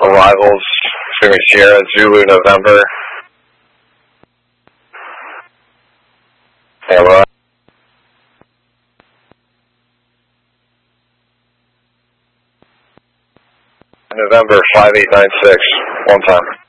arrivals. Assuming Sierra Zulu November. Hello. November 5896, one time.